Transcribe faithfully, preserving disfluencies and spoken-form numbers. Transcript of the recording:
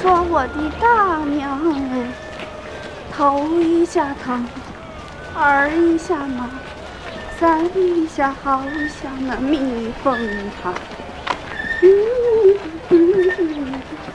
做我的大娘哎，头一下疼，二一下麻，三一下好像那蜜蜂糖。嗯嗯嗯